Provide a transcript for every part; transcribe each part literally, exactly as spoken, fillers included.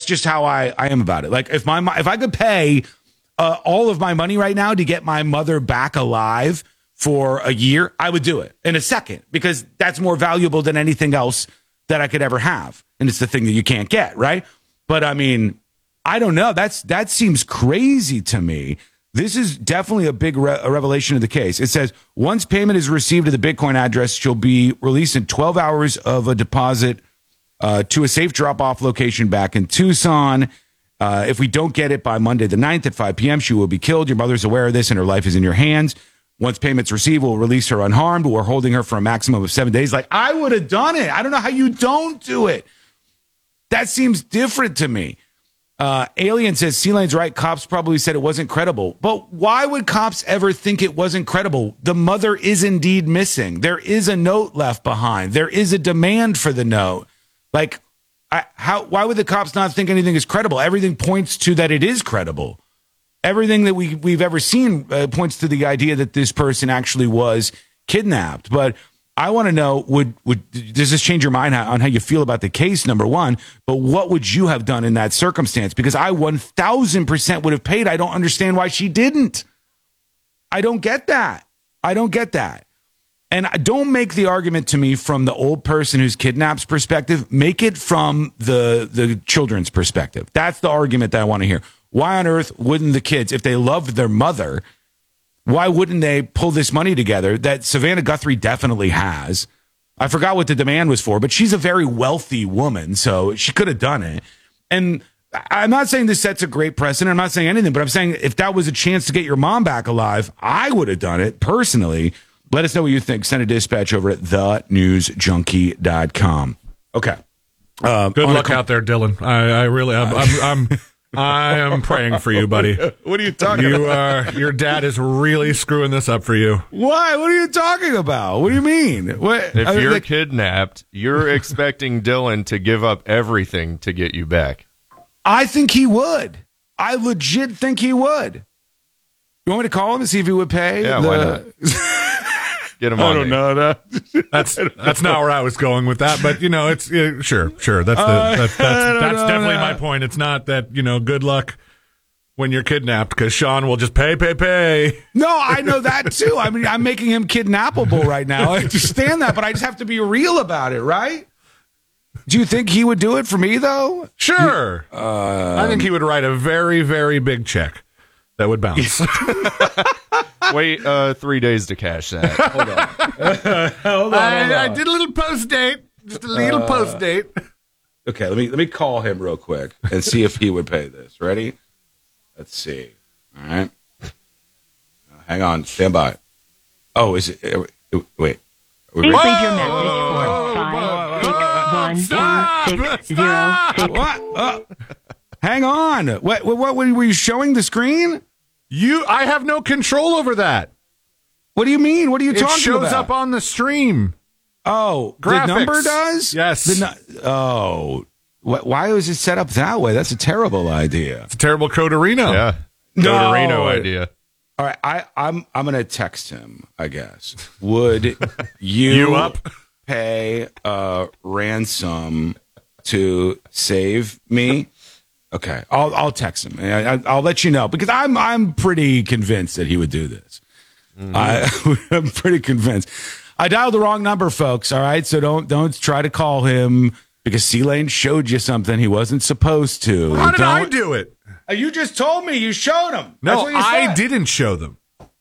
just how I, I am about it. Like if my if I could pay uh, all of my money right now to get my mother back alive for a year, I would do it in a second because that's more valuable than anything else that I could ever have. And it's the thing that you can't get, right? But I mean, I don't know. That's that seems crazy to me. This is definitely a big re- a revelation of the case. It says once payment is received to the Bitcoin address, she'll be released in twelve hours of a deposit uh, to a safe drop-off location back in Tucson. Uh, if we don't get it by Monday the ninth at five p.m., she will be killed. Your mother's aware of this and her life is in your hands. Once payment's received, we'll release her unharmed. We're holding her for a maximum of seven days. Like, I would have done it. I don't know how you don't do it. That seems different to me. Uh, Alien says, C-Lane's right. Cops probably said it wasn't credible. But why would cops ever think it wasn't credible? The mother is indeed missing. There is a note left behind. There is a demand for the note. Like, I, how? Why would the cops not think anything is credible? Everything points to that it is credible. Everything that we, we've ever seen uh, points to the idea that this person actually was kidnapped. But I want to know, would would does this change your mind on how you feel about the case, number one? But what would you have done in that circumstance? Because I one thousand percent would have paid. I don't understand why she didn't. I don't get that. I don't get that. And don't make the argument to me from the old person who's kidnapped's perspective. Make it from the, the children's perspective. That's the argument that I want to hear. Why on earth wouldn't the kids, if they loved their mother, why wouldn't they pull this money together that Savannah Guthrie definitely has? I forgot what the demand was for, but she's a very wealthy woman, so she could have done it. And I'm not saying this sets a great precedent. I'm not saying anything, but I'm saying if that was a chance to get your mom back alive, I would have done it personally. Let us know what you think. Send a dispatch over at the news junkie dot com. Okay. Uh, Good luck com- out there, Dylan. I, I really, I'm, I'm, I'm I am praying for you, buddy. What are you talking you about? Are, your dad is really screwing this up for you. Why? What are you talking about? What do you mean? What? If I mean, you're like, kidnapped, you're expecting Dylan to give up everything to get you back. I think he would. I legit think he would. You want me to call him and see if he would pay? Yeah, the... why not? Get him I on don't there. know that. That's that's not where I was going with that, but you know, it's yeah, sure, sure. That's the Uh, that's that's, that's know definitely that. my point. It's not that you know, good luck when you're kidnapped because Sean will just pay, pay, pay. No, I know that too. I mean, I'm making him kidnappable right now. I understand that, but I just have to be real about it, right? Do you think he would do it for me, though? Sure. Uh, I think he would write a very, very big check that would bounce. Wait uh, three days to cash that. Hold on. hold on, I, hold I on. did a little post date, just a little Uh, post date. Okay, let me let me call him real quick and see if he would pay this. Ready? Let's see. All right. Uh, hang on. Stand by. Oh, is it? Uh, wait. Are we Please ready? leave your message for five six one two six zero six. What? Uh, hang on. What, what? What were you showing the screen? You, I have no control over that. What do you mean? What are you It talking shows about? up on the stream. Oh, Graphics. the number does? Yes. The nu- oh, Wh- why was it set up that way? That's a terrible idea. It's a terrible Coderino. Yeah. No. Coderino idea. All right, I, I'm I'm gonna text him. I guess. Would you, You up? pay a ransom to save me? Okay, I'll I'll text him. I, I, I'll let you know because I'm I'm pretty convinced that he would do this. Mm-hmm. I, I'm pretty convinced. I dialed the wrong number, folks. All right, so don't don't try to call him because C-Lane showed you something he wasn't supposed to. How did Don't- I do it? Uh, You just told me you showed him. That's No, what you I said. didn't show them.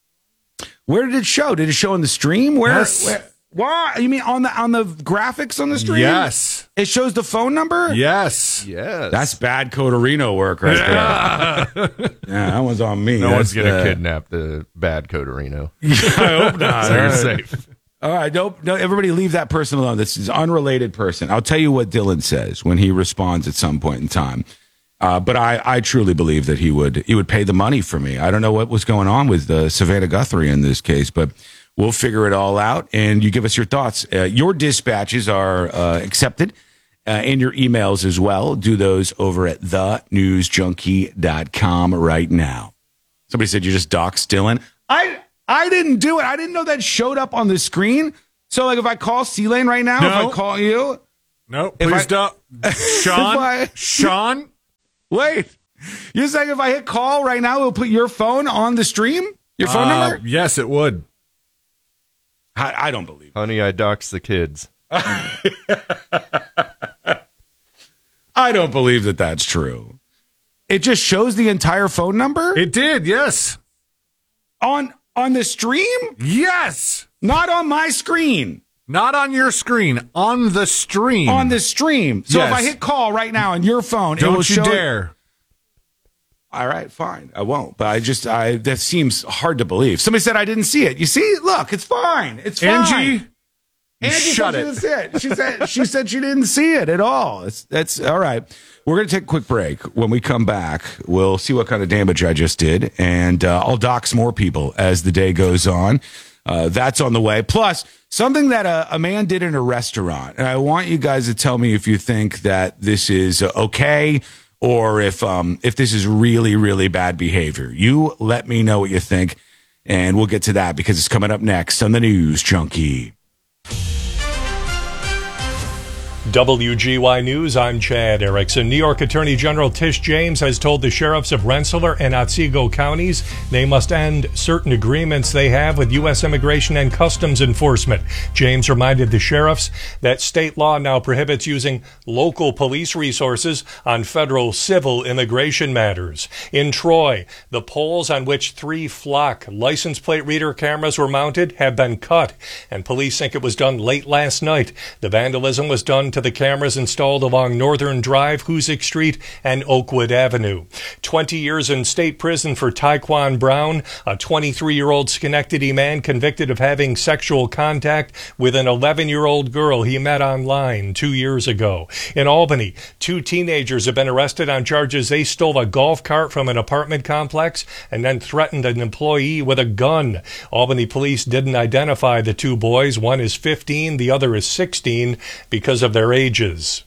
Where did it show? Did it show in the stream? Where? Yes. where why? You mean on the on the graphics on the stream? Yes. It shows the phone number? Yes. Yes. That's bad Coderino work right there. Yeah, that one's on me. no That's one's going to uh, kidnap the bad Coderino. I hope not. So you're All right. safe. All right, don't, don't everybody leave that person alone. This is an unrelated person. I'll tell you what Dylan says when he responds at some point in time. Uh, but I, I truly believe that he would he would pay the money for me. I don't know what was going on with uh, Savannah Guthrie in this case, but we'll figure it all out. And you give us your thoughts. Uh, your dispatches are uh, accepted, uh, and your emails as well. Do those over at the news junkie dot com right now. Somebody said you just doxed Dylan. I I didn't do it. I didn't know that showed up on the screen. So like if I call C-Lane right now, No. if I call you, No, If please I- don't. Sean, If I- Sean, Wait, you're saying if I hit call right now, it'll put your phone on the stream? Your phone Uh, number? Yes, it would. I, I don't believe it. Honey, I dox the kids. I don't believe that that's true. It just shows the entire phone number It did, yes. on on the stream, Yes. not on my screen. Not on your screen, on the stream. On the stream. So if Yes. I hit call right now on your phone, it will Don't you show it- dare. All right, fine. I won't. But I just, I that seems hard to believe. Somebody said I didn't see it. You see? Look, it's fine. It's fine. Angie, Angie shut said it. She, didn't see it. She said she said she didn't see it at all. It's, that's all right. We're going to take a quick break. When we come back, we'll see what kind of damage I just did, and uh, I'll dox more people as the day goes on. Uh, that's on the way. Plus, something that a, a man did in a restaurant, and I want you guys to tell me if you think that this is uh, okay or if um, if this is really, really bad behavior. You let me know what you think, and we'll get to that because it's coming up next on the News Junkie. W G Y News, I'm Chad Erickson. New York Attorney General Tish James has told the sheriffs of Rensselaer and Otsego counties they must end certain agreements they have with U S Immigration and Customs Enforcement. James reminded the sheriffs that state law now prohibits using local police resources on federal civil immigration matters. In Troy, the poles on which three Flock license plate reader cameras were mounted have been cut, and police think it was done late last night. The vandalism was done to the cameras installed along Northern Drive, Hoosick Street, and Oakwood Avenue. twenty years in state prison for Tyquan Brown, a twenty-three-year-old Schenectady man convicted of having sexual contact with an eleven-year-old girl he met online two years ago. In Albany, two teenagers have been arrested on charges they stole a golf cart from an apartment complex and then threatened an employee with a gun. Albany police didn't identify the two boys. One is fifteen, the other is sixteen, because of their ages.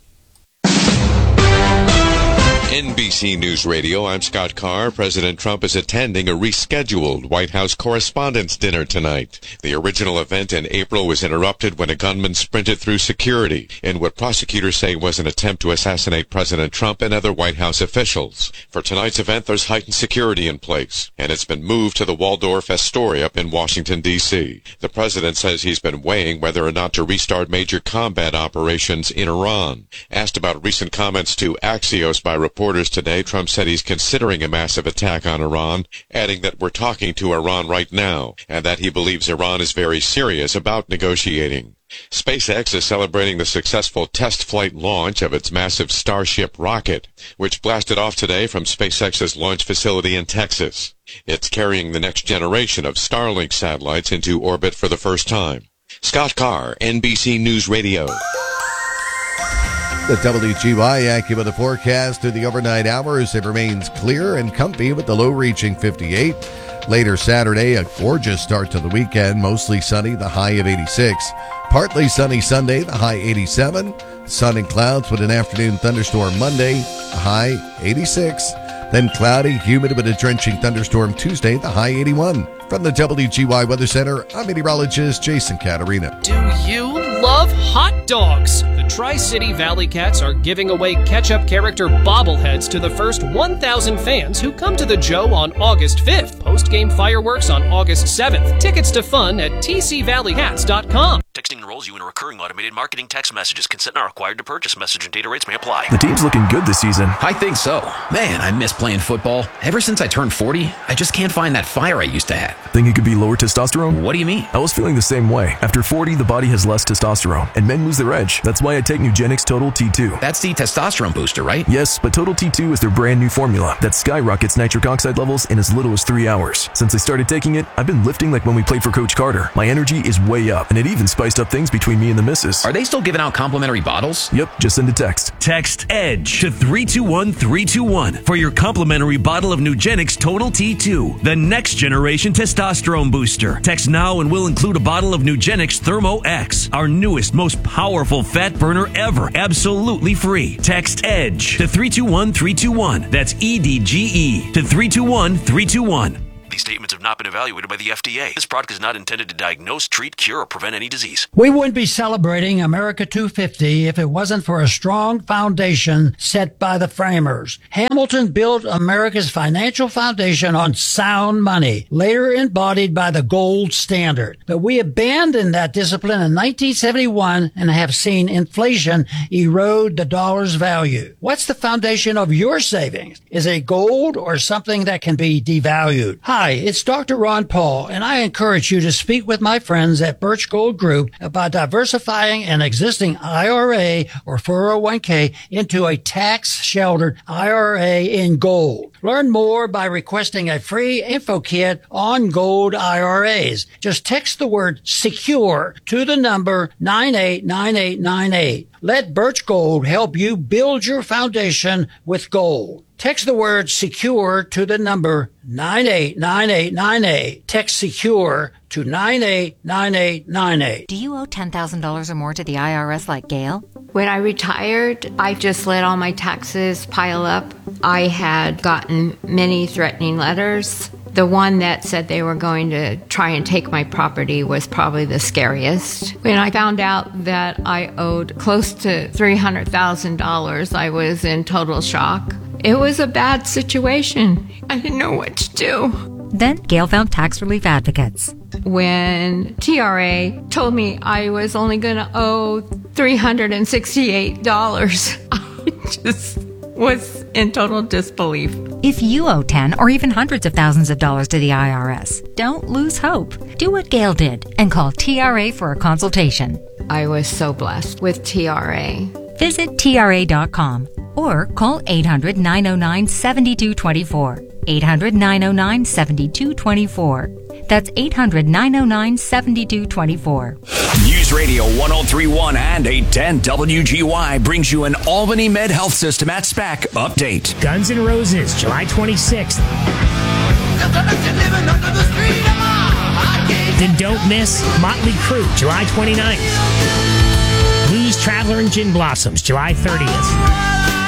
N B C News Radio, I'm Scott Carr. President Trump is attending a rescheduled White House Correspondents' Dinner tonight. The original event in April was interrupted when a gunman sprinted through security in what prosecutors say was an attempt to assassinate President Trump and other White House officials. For tonight's event, there's heightened security in place, and it's been moved to the Waldorf Astoria up in Washington, D C The president says he's been weighing whether or not to restart major combat operations in Iran. Asked about recent comments to Axios by reporters today, Trump said he's considering a massive attack on Iran, adding that we're talking to Iran right now, and that he believes Iran is very serious about negotiating. SpaceX is celebrating the successful test flight launch of its massive Starship rocket, which blasted off today from SpaceX's launch facility in Texas. It's carrying the next generation of Starlink satellites into orbit for the first time. Scott Carr, N B C News Radio. The W G Y AccuWeather forecast through the overnight hours. It remains clear and comfy with the low reaching fifty-eight. Later Saturday, a gorgeous start to the weekend. Mostly sunny, the high of eighty-six. Partly sunny Sunday, the high eighty-seven. Sun and clouds with an afternoon thunderstorm Monday, the high eighty-six. Then cloudy, humid with a drenching thunderstorm Tuesday, the high eighty-one. From the W G Y Weather Center, I'm meteorologist Jason Caterina. Do you love hot dogs? The Tri-City Valley Cats are giving away ketchup character bobbleheads to the first one thousand fans who come to the Joe on August fifth. Post-game fireworks on August seventh. Tickets to fun at t c valley cats dot com. Texting enrolls you in a recurring automated marketing text messages. Consent not required to purchase. Message and data rates may apply. The team's looking good this season. I think so. Man, I miss playing football. Ever since I turned forty, I just can't find that fire I used to have. Think it could be lower testosterone? What do you mean? I was feeling the same way. After forty, the body has less testosterone, and men lose their edge. That's why I take Nugenix Total T two. That's the testosterone booster, right? Yes, but Total T two is their brand new formula that skyrockets nitric oxide levels in as little as three hours. Since I started taking it, I've been lifting like when we played for Coach Carter. My energy is way up, and it even spiced up things between me and the missus. Are they still giving out complimentary bottles? Yep, just send a text. Text EDGE to three two one three two one for your complimentary bottle of Nugenix Total T two, the next generation testosterone booster. Text now and we'll include a bottle of Nugenix Thermo X, our newest, most powerful fat burner ever, absolutely free. Text EDGE to three two one three two one. That's E D G E to three two one three two one. These statements have not been evaluated by the F D A. This product is not intended to diagnose, treat, cure, or prevent any disease. We wouldn't be celebrating America two fifty if it wasn't for a strong foundation set by the framers. Hamilton built America's financial foundation on sound money, later embodied by the gold standard. But we abandoned that discipline in nineteen seventy-one and have seen inflation erode the dollar's value. What's the foundation of your savings? Is it gold or something that can be devalued? Hi, it's Doctor Ron Paul, and I encourage you to speak with my friends at Birch Gold Group about diversifying an existing I R A or four oh one k into a tax-sheltered I R A in gold. Learn more by requesting a free info kit on gold I R As. Just text the word SECURE to the number nine eight nine eight nine eight. Let Birch Gold help you build your foundation with gold. Text the word SECURE to the number nine eight nine eight nine eight. Text SECURE to nine eight nine eight nine eight. Do you owe ten thousand dollars or more to the I R S like Gail? When I retired, I just let all my taxes pile up. I had gotten many threatening letters. The one that said they were going to try and take my property was probably the scariest. When I found out that I owed close to three hundred thousand dollars, I was in total shock. It was a bad situation. I didn't know what to do. Then Gail found Tax Relief Advocates. When T R A told me I was only going to owe three hundred sixty-eight dollars, I just was in total disbelief. If you owe ten or even hundreds of thousands of dollars to the I R S, don't lose hope. Do what Gail did and call T R A for a consultation. I was so blessed with T R A. Visit T R A dot com or call eight hundred nine oh nine seven two two four. eight hundred nine oh nine seven two two four. That's eight hundred nine oh nine seven two two four. News Radio one oh three point one and eight ten W G Y brings you an Albany Med Health System at SPAC update. Guns N' Roses, July twenty-sixth. Then don't miss Motley Crue, July twenty-ninth. Blues Traveler and Gin Blossoms, July thirtieth.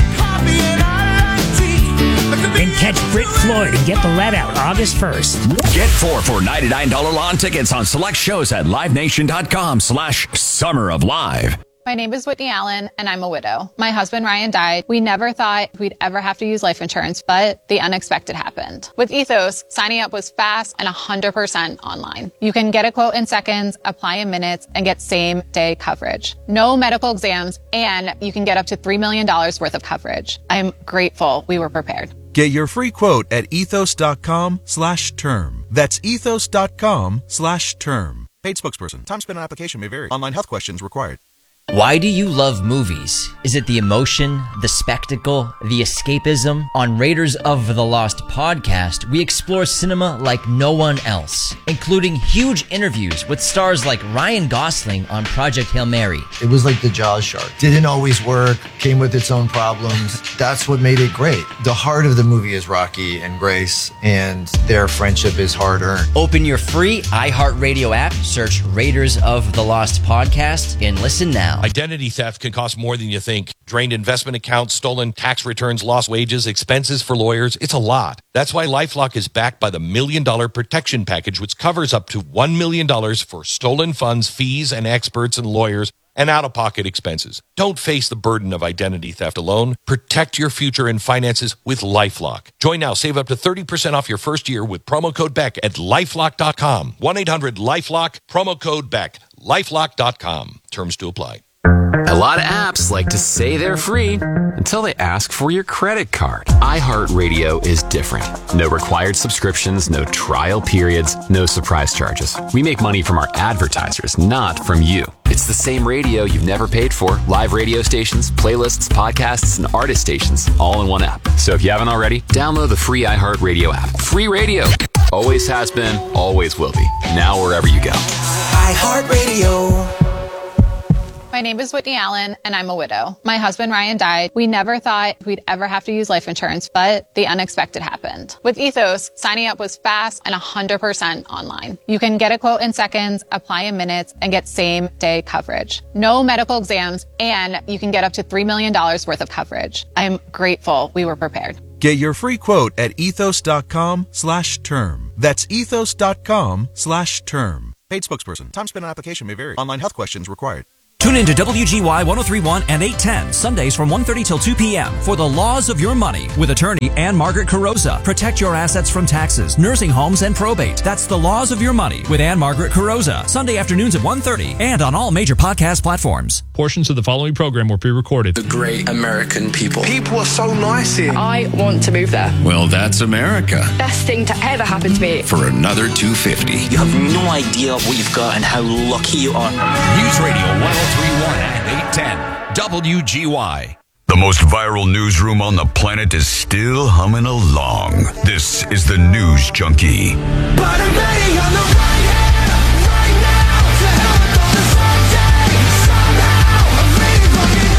Then catch Brit Floyd and Get the Lead Out August first. Get four for ninety-nine dollars lawn tickets on select shows at livenation.com slash summer of live. My name is Whitney Allen, and I'm a widow. My husband, Ryan, died. We never thought we'd ever have to use life insurance, but the unexpected happened. With Ethos, signing up was fast and one hundred percent online. You can get a quote in seconds, apply in minutes, and get same-day coverage. No medical exams, and you can get up to three million dollars worth of coverage. I'm grateful we were prepared. Get your free quote at ethos.com slash term. That's ethos.com slash term. Paid spokesperson. Time spent on application may vary. Online health questions required. Why do you love movies? Is it the emotion, the spectacle, the escapism? On Raiders of the Lost podcast, we explore cinema like no one else, including huge interviews with stars like Ryan Gosling on Project Hail Mary. It was like the Jaws shark. Didn't always work, came with its own problems. That's what made it great. The heart of the movie is Rocky and Grace, and their friendship is hard-earned. Open your free iHeartRadio app, search Raiders of the Lost podcast, and listen now. Identity theft can cost more than you think. Drained investment accounts, stolen tax returns, lost wages, expenses for lawyers. It's a lot. That's why LifeLock is backed by the Million Dollar Protection Package, which covers up to one million dollars for stolen funds, fees, and experts and lawyers, and out-of-pocket expenses. Don't face the burden of identity theft alone. Protect your future and finances with LifeLock. Join now. Save up to thirty percent off your first year with promo code Beck at lifelock dot com. one eight hundred LifeLock, promo code Beck. lifelock dot com. Terms to apply. A lot of apps like to say they're free until they ask for your credit card. iHeartRadio is different. No required subscriptions, no trial periods, no surprise charges. We make money from our advertisers, not from you. It's the same radio you've never paid for. Live radio stations, playlists, podcasts, and artist stations, all in one app. So if you haven't already, download the free iHeartRadio app. Free radio. Always has been, always will be. Now wherever you go. iHeartRadio. My name is Whitney Allen, and I'm a widow. My husband, Ryan, died. We never thought we'd ever have to use life insurance, but the unexpected happened. With Ethos, signing up was fast and one hundred percent online. You can get a quote in seconds, apply in minutes, and get same-day coverage. No medical exams, and you can get up to three million dollars worth of coverage. I'm grateful we were prepared. Get your free quote at ethos.com slash term. That's ethos.com slash term. Paid spokesperson. Time spent on application may vary. Online health questions required. Tune in to W G Y one oh three point one and eight ten, Sundays from one thirty till two p.m. for The Laws of Your Money with attorney Ann Margaret Carosa. Protect your assets from taxes, nursing homes, and probate. That's The Laws of Your Money with Ann Margaret Carosa. Sunday afternoons at one thirty and on all major podcast platforms. Portions of the following program were pre-recorded. The great American people. People are so nice here. I want to move there. Well, that's America. Best thing to ever happen to me. For another two fifty. You have no idea what you've got and how lucky you are. News Radio one oh three point one and eight ten W G Y. The most viral newsroom on the planet is still humming along. This is the News Junkie. But I'm ready on the right hand, right now, to hell with all this wrong day. Somehow, I'm really fucking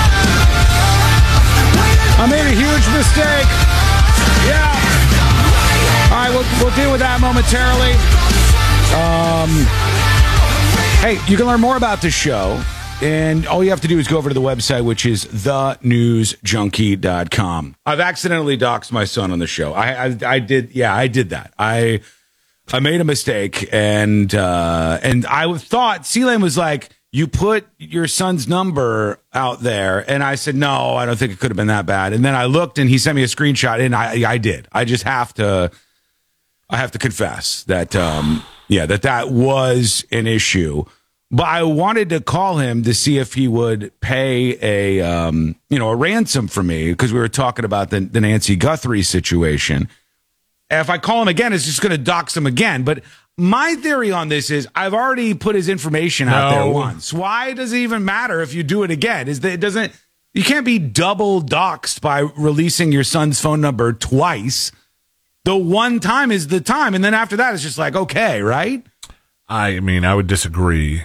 up. I made a huge mistake. Yeah. All right, we'll, we'll deal with that momentarily. Um, hey, you can learn more about this show, and all you have to do is go over to the website, which is the news junkie dot com. I've accidentally doxed my son on the show. I, I, I did, yeah, I did that. I, I made a mistake, and uh, and I thought C-Lane was like, "You put your son's number out there," and I said, "No, I don't think it could have been that bad." And then I looked, and he sent me a screenshot, and I, I did. I just have to, I have to confess that, um, yeah, that that was an issue. But I wanted to call him to see if he would pay a, um, you know, a ransom for me, because we were talking about the, the Nancy Guthrie situation. If I call him again, it's just going to dox him again. But my theory on this is I've already put his information out No. there once. Why does it even matter if you do it again? Is that it doesn't? You can't be double doxed by releasing your son's phone number twice. The one time is the time, and then after that, it's just like, okay, right? I mean, I would disagree.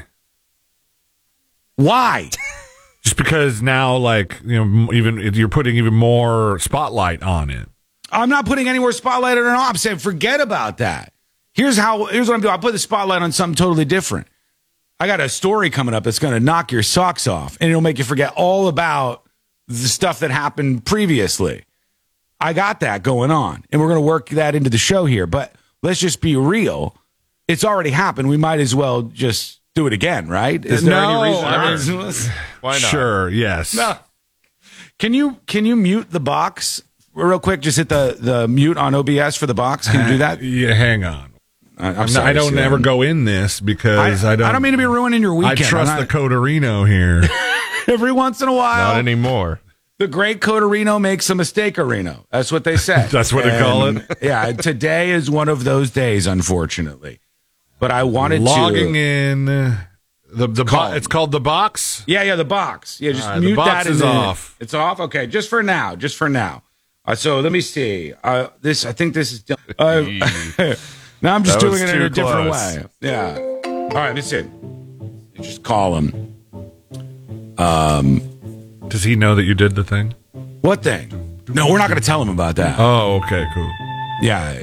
Why? Just because now, like, you know, even you're putting even more spotlight on it. I'm not putting any more spotlight on it. I'm saying forget about that. Here's how. Here's what I'm doing. I'll put the spotlight on something totally different. I got a story coming up that's going to knock your socks off, and it'll make you forget all about the stuff that happened previously. I got that going on, and we're going to work that into the show here. But let's just be real. It's already happened. We might as well just do it again, right? Is there No, any reason? I I mean, Why not? Sure, yes. No. Can you can you mute the box real quick? Just hit the, the mute on O B S for the box. Can you do that? Yeah, hang on. I, I'm I'm sorry, not, I don't Sam. ever go in this because I, I, don't. I don't mean to be ruining your weekend. I trust I'm the not- Coderino here. Every once in a while. Not anymore. The great Coderino makes a mistake-erino. That's what they say. That's what they call it? Yeah, today is one of those days, unfortunately. But I wanted Logging to... in. uh, The the Call- bo- it's called the box. Yeah, yeah, the box. Yeah, just All right, the mute box that. is and then- off. It's off? Okay, just for now. Just for now. Uh, so let me see. Uh, this, I think this is... done. Uh, now I'm just That doing was it in too a different close. way. Yeah. All right, let me see. You just call him. Um, Does he know that you did the thing? What thing? No, we're not going to tell him about that. Oh, okay, cool. Yeah.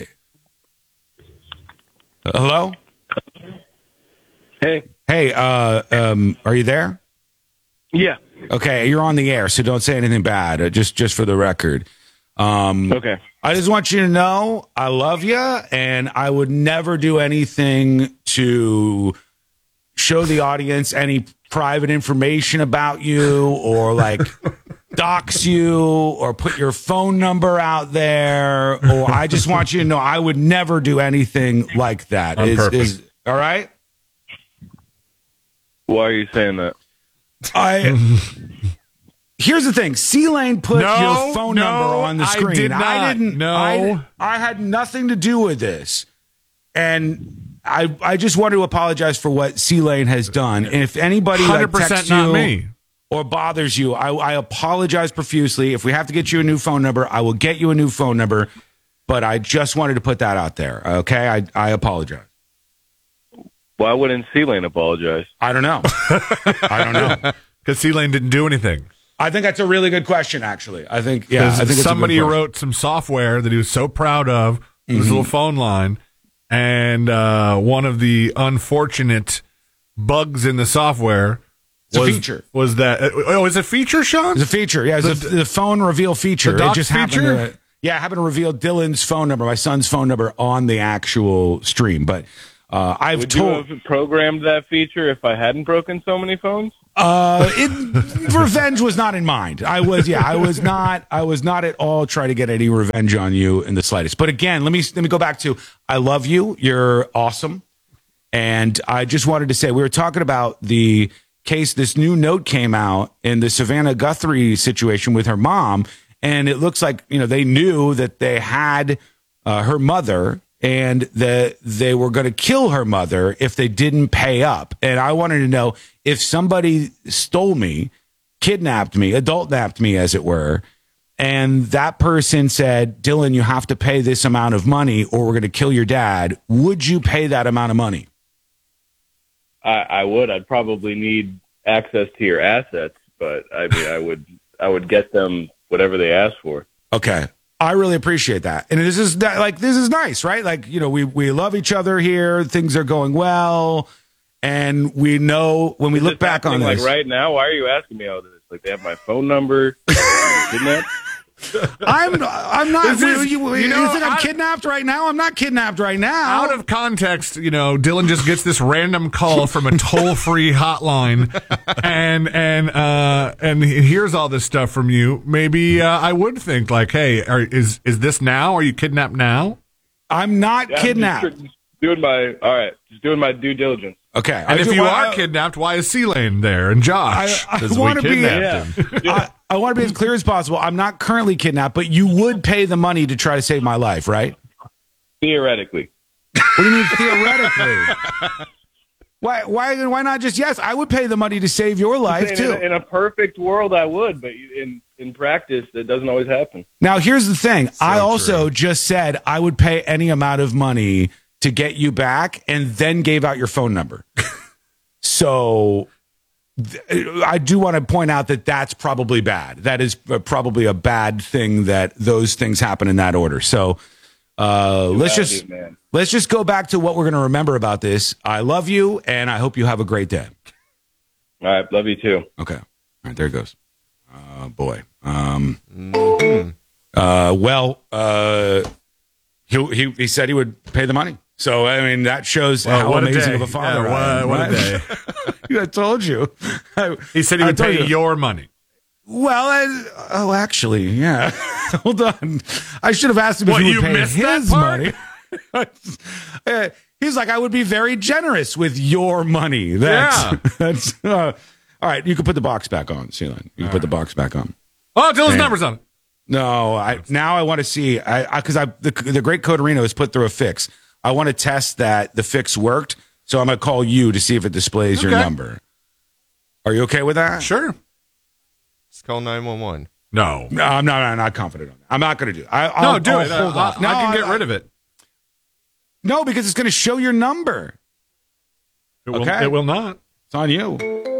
Uh, hello? Hey. Hey, uh, um, are you there? Yeah. Okay, you're on the air, so don't say anything bad, uh, just just for the record. Um, Okay. I just want you to know I love you, and I would never do anything to show the audience any private information about you or like dox you or put your phone number out there. Or I just want you to know I would never do anything like that. On Is- purpose. is- all right? Why are you saying that? I. Here's the thing. C-Lane put No, your phone no, number on the I screen. did not. didn't. No. I, I had nothing to do with this, and I I just want to apologize for what C-Lane has done. And if anybody like, one hundred percent texts not you me. or bothers you, I, I apologize profusely. If we have to get you a new phone number, I will get you a new phone number. But I just wanted to put that out there. Okay, I I apologize. Why wouldn't C-Lane apologize? I don't know. I don't know. Because C-Lane didn't do anything. I think that's a really good question, actually. I think, yeah. I think it's somebody a good question. wrote some software that he was so proud of, Mm-hmm. his little phone line, and uh, one of the unfortunate bugs in the software It's was, a feature. was that, oh, is it a feature, Sean? It's a feature, yeah. It's The- a, the phone reveal feature. the docs it just feature? happened to, yeah, happened to reveal Dylan's phone number, my son's phone number, on the actual stream. But uh, I've Would told. you have programmed that feature if I hadn't broken so many phones? Uh, it, revenge was not in mind. I was, yeah, I was not, I was not at all trying to get any revenge on you in the slightest. But again, let me let me go back to I love you. You're awesome, and I just wanted to say we were talking about the case. This new note came out in the Savannah Guthrie situation with her mom, and it looks like you know they knew that they had uh, her mother. And that they were going to kill her mother if they didn't pay up. And I wanted to know if somebody stole me, kidnapped me, adult napped me, as it were, and that person said, Dylan, you have to pay this amount of money or we're going to kill your dad. Would you pay that amount of money? I, I would. I'd probably need access to your assets, but I mean, I would, I would get them whatever they ask for. Okay. I really appreciate that. And this is like, this is nice, right? Like, you know, we, we love each other here. Things are going well. And we know when we Is look this back on happening, this. like right now, why are you asking me all this? Like they have my phone number. Kidnapped? I'm I'm not. Is this- you, you, you know, you think I'm I- kidnapped right now? I'm not kidnapped right now. Out of context, you know, Dylan just gets this random call from a toll-free hotline, and and uh, and he hears all this stuff from you. Maybe uh, I would think like, hey, are, is is this now? Are you kidnapped now? I'm not Yeah, I'm kidnapped. just doing my all right. Just doing my due diligence. Okay, And I if do- you I- are kidnapped, why is C-Lane there and Josh? I, I 'Cause we want to be. kidnapped him. I, I want to be as clear as possible. I'm not currently kidnapped, but you would pay the money to try to save my life, right? Theoretically. What do you mean theoretically? why? Why? Why not just yes? I would pay the money to save your life in, too. In, in a perfect world, I would, but in in practice, that doesn't always happen. Now, here's the thing. I also just said I would pay any amount of money to get you back and then gave out your phone number. So th- I do want to point out that that's probably bad. That is uh, probably a bad thing that those things happen in that order. So uh, let's bad, just dude, man. let's just go back to what we're going to remember about this. I love you, and I hope you have a great day. All right, love you too. Okay. All right, there it goes. Oh, boy. Um, uh, well, uh, he, he he said he would pay the money. So, I mean, that shows Well, how what a amazing day. of a father Yeah, I am. what- what a right? I told you. I- He said he I would told pay you. your money. Well, I, oh, actually, yeah. Hold on. I should have asked him What, if he you would pay missed that his part? money. Uh, He's like, I would be very generous with your money. That's, Yeah. that's uh, all right. You can put the box back on, Celine. You can put the box back on. Oh, Dylan's Man. number's on it. No, I now I want to see. I because I, the the great Coderino has put through a fix. I want to test that the fix worked. So I'm gonna call you to see if it displays your Okay. number. Are you okay with that? Sure. Let's call nine one one. No. No, I'm not. I'm not confident on that. I'm not going to do it. I, No, I'll, do I'll it. Hold I- on. I No, can get I- rid of it. No, because it's going to show your number. It will, Okay. it will not. It's on you.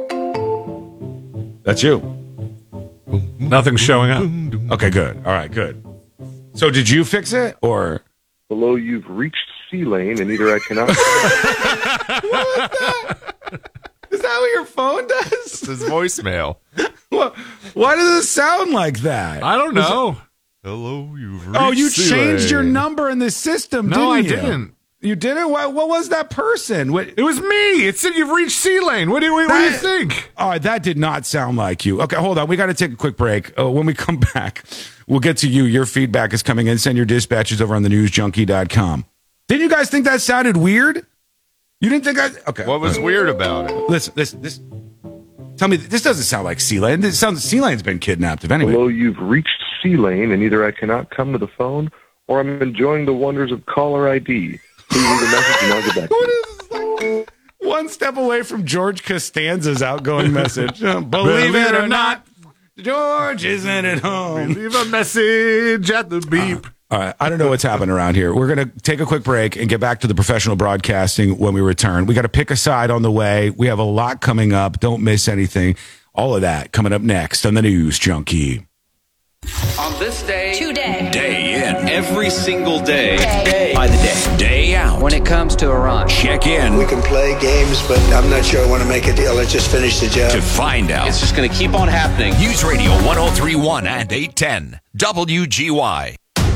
That's you. Nothing's showing up. Okay, good. All right, good. So did you fix it or? Below, you've reached C lane, and either I cannot. What was that? Is that what your phone does? It's his voicemail. What, why does it sound like that? I don't know. Hello, you've reached Oh, you C changed your lane. number in the system, No, I didn't you? didn't. You didn't? What, what was that person? What, It was me. It said you've reached C lane. What do you, what do you That- think? All right, that did not sound like you. Okay, hold on. We got to take a quick break. Uh, when we come back, we'll get to you. Your feedback is coming in. Send your dispatches over on the news junkie dot com. Didn't you guys think that sounded weird? You didn't think I... Okay. What was weird about it? Listen, listen, this... Tell me, this doesn't sound like C-Lane. This sounds... C-Lane's been kidnapped, if anyway. Below, you've reached C lane, and either I cannot come to the phone, or I'm enjoying the wonders of caller I D. Please leave a message, and I'll get back to What you. is this, like, one step away from George Costanza's outgoing message. Uh, Believe it or not, George isn't at home. Leave a message at the beep. All right. I don't know what's happening around here. We're going to take a quick break and get back to the professional broadcasting when we return. We got to pick a side on the way. We have a lot coming up. Don't miss anything. All of that coming up next on the News Junkie. On this day, Today. day in, every single day, Day. by the day, day out. When it comes to Iran, Check in We can play games, but I'm not sure I want to make a deal. Let's just finish the job. to find out. It's just going to keep on happening. News Radio one oh three point one and eight ten W G Y.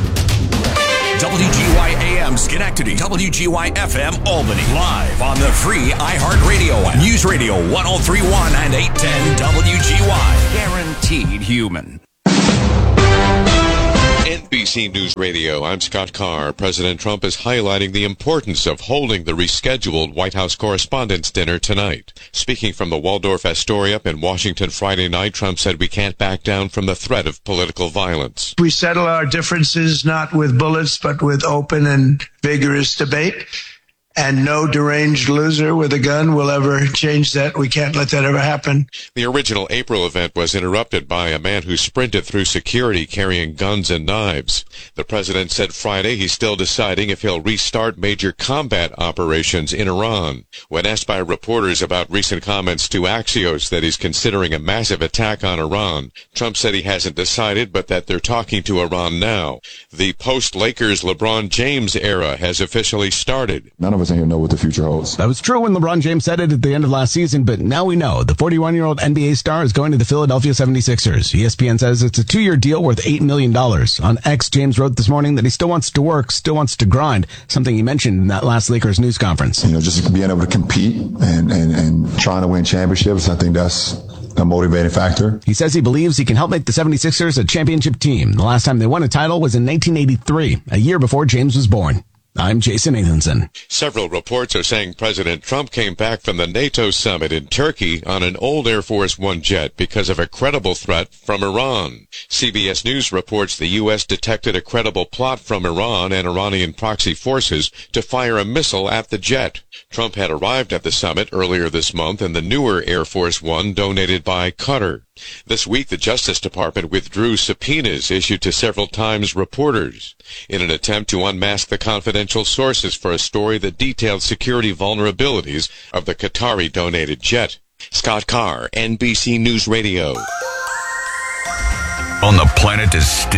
W G Y A M Schenectady, W G Y F M Albany, live on the free iHeartRadio app. News Radio one oh three point one and eight ten W G Y. Guaranteed human. N B C News Radio, I'm Scott Carr. President Trump is highlighting the importance of holding the rescheduled White House Correspondents' Dinner tonight. Speaking from the Waldorf Astoria in Washington Friday night, Trump said we can't back down from the threat of political violence. We settle our differences not with bullets, but with open and vigorous debate. And no deranged loser with a gun will ever change that. We can't let that ever happen. The original April event was interrupted by a man who sprinted through security carrying guns and knives. The president said Friday he's still deciding if he'll restart major combat operations in Iran. When asked by reporters about recent comments to Axios that he's considering a massive attack on Iran, Trump said he hasn't decided, but that they're talking to Iran now. The post-Lakers LeBron James era has officially started. None of us in here know what the future holds. That was true when LeBron James said it at the end of last season, but now we know. The forty-one-year-old N B A star is going to the Philadelphia seventy-sixers. E S P N says it's a two-year deal worth eight million dollars. On X, James wrote this morning that he still wants to work, still wants to grind, something he mentioned in that last Lakers news conference. You know, just being able to compete and, and, and trying to win championships, I think that's a motivating factor. He says he believes he can help make the seventy-sixers a championship team. The last time they won a title was in nineteen eighty-three, a year before James was born. I'm Jason Nathanson. Several reports are saying President Trump came back from the NATO summit in Turkey on an old Air Force One jet because of a credible threat from Iran. C B S News reports the U S detected a credible plot from Iran and Iranian proxy forces to fire a missile at the jet. Trump had arrived at the summit earlier this month in the newer Air Force One donated by Qatar. This week, the Justice Department withdrew subpoenas issued to several Times reporters in an attempt to unmask the confidential sources for a story that detailed security vulnerabilities of the Qatari-donated jet. Scott Carr, N B C News Radio. On the planet is still